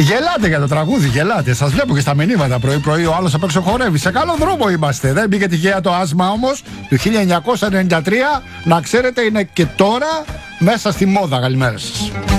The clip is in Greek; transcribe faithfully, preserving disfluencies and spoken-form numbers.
Γελάτε για το τραγούδι, γελάτε. Σας βλέπω και στα μηνύματα πρωί-πρωί. Ο άλλος απ' έξω χορεύει. Σε καλό δρόμο είμαστε. Δεν μπήκε τυχαία το άσμα όμως του χίλια εννιακόσια ενενήντα τρία. Να ξέρετε, είναι και τώρα μέσα στη μόδα. Καλημέρα σας.